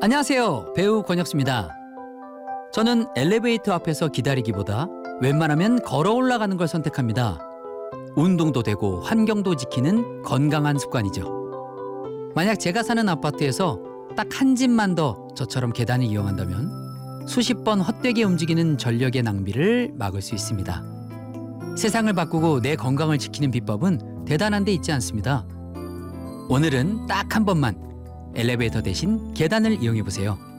안녕하세요. 배우 권혁수입니다. 저는 엘리베이터 앞에서 기다리기보다 웬만하면 걸어 올라가는 걸 선택합니다. 운동도 되고 환경도 지키는 건강한 습관이죠. 만약 제가 사는 아파트에서 딱 한 집만 더 저처럼 계단을 이용한다면 수십 번 헛되게 움직이는 전력의 낭비를 막을 수 있습니다. 세상을 바꾸고 내 건강을 지키는 비법은 대단한 데 있지 않습니다. 오늘은 딱 한 번만 엘리베이터 대신 계단을 이용해 보세요.